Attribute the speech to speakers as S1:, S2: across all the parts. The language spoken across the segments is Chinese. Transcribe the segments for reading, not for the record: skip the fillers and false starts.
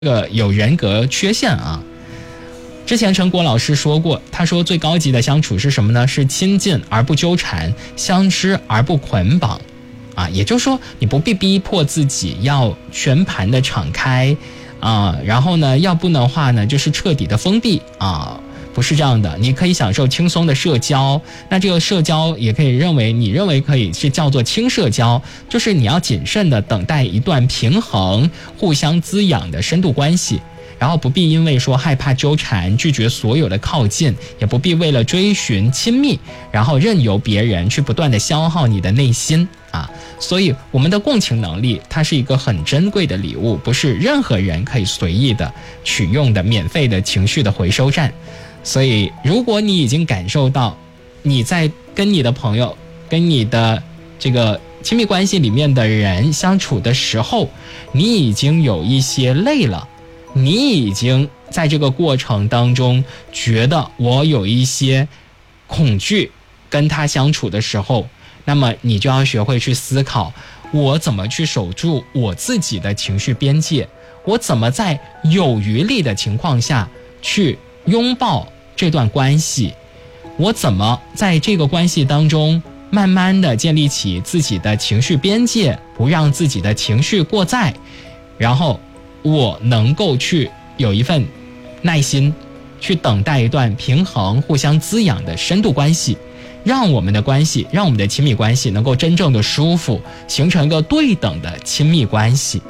S1: 有人格缺陷啊。之前陈果老师说过，他说最高级的相处是什么呢？是亲近而不纠缠，相知而不捆绑啊。也就是说，你不必逼迫自己要全盘的敞开啊，然后呢，要不的话呢，就是彻底的封闭啊。不是这样的，你可以享受轻松的社交，那这个社交也可以你认为可以是叫做轻社交，就是你要谨慎的等待一段平衡、互相滋养的深度关系，然后不必因为说害怕纠缠，拒绝所有的靠近，也不必为了追寻亲密，然后任由别人去不断的消耗你的内心啊。所以我们的共情能力，它是一个很珍贵的礼物，不是任何人可以随意的取用的免费的情绪的回收站。所以如果你已经感受到你在跟你的朋友跟你的这个亲密关系里面的人相处的时候，你已经有一些累了，你已经在这个过程当中觉得我有一些恐惧跟他相处的时候，那么你就要学会去思考，我怎么去守住我自己的情绪边界，我怎么在有余力的情况下去拥抱这段关系，我怎么在这个关系当中慢慢的建立起自己的情绪边界，不让自己的情绪过载，然后我能够去有一份耐心去等待一段平衡互相滋养的深度关系，让我们的关系，让我们的亲密关系能够真正的舒服，形成一个对等的亲密关系。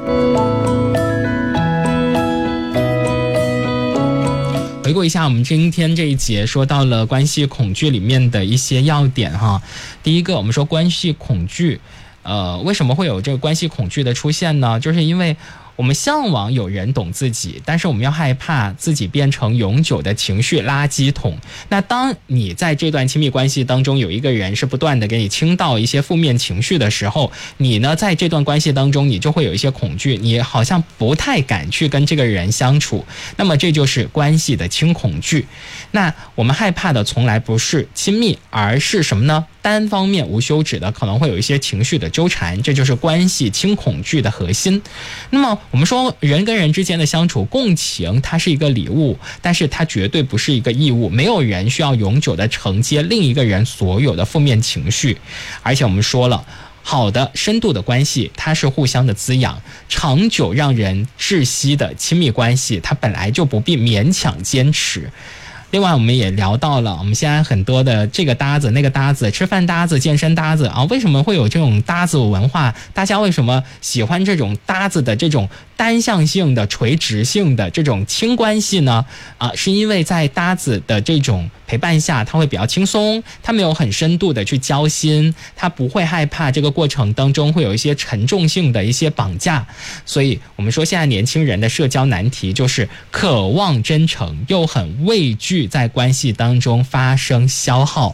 S1: 回顾一下我们今天这一节说到了关系恐惧里面的一些要点哈。第一个，我们说关系恐惧为什么会有这个关系恐惧的出现呢？就是因为我们向往有人懂自己，但是我们要害怕自己变成永久的情绪垃圾桶。那当你在这段亲密关系当中有一个人是不断的给你倾倒一些负面情绪的时候，你呢在这段关系当中你就会有一些恐惧，你好像不太敢去跟这个人相处，那么这就是关系的轻恐惧。那我们害怕的从来不是亲密，而是什么呢？单方面无休止的可能会有一些情绪的纠缠，这就是关系轻恐惧的核心。那么我们说人跟人之间的相处共情，它是一个礼物，但是它绝对不是一个义务，没有人需要永久的承接另一个人所有的负面情绪。而且我们说了，好的深度的关系它是互相的滋养，长久让人窒息的亲密关系它本来就不必勉强坚持。另外我们也聊到了我们现在很多的这个搭子那个搭子，吃饭搭子健身搭子啊，为什么会有这种搭子文化？大家为什么喜欢这种搭子的这种单向性的垂直性的这种轻关系呢？是因为在搭子的这种陪伴下，他会比较轻松，他没有很深度的去交心，他不会害怕这个过程当中会有一些沉重性的一些绑架。所以我们说现在年轻人的社交难题就是渴望真诚，又很畏惧在关系当中发生消耗。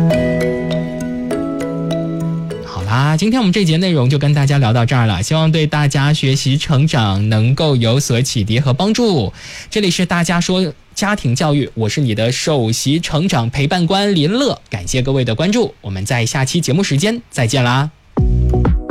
S1: 好啦，今天我们这节内容就跟大家聊到这儿了，希望对大家学习成长能够有所启迪和帮助。这里是大家说家庭教育，我是你的首席成长陪伴官林乐，感谢各位的关注，我们在下期节目时间再见啦。